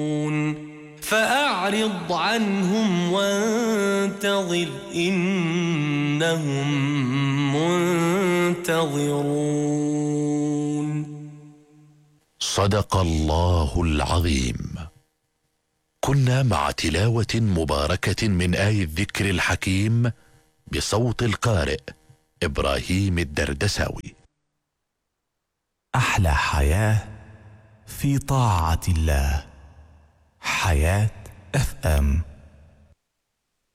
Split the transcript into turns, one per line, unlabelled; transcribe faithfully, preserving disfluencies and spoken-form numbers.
فأعرض عنهم وانتظر إنهم منتظرون.
صدق الله العظيم. كنا مع تلاوة مباركة من آي الذكر الحكيم بصوت القارئ إبراهيم الدردساوي.
أحلى حياة في طاعة الله. حياة اف ام.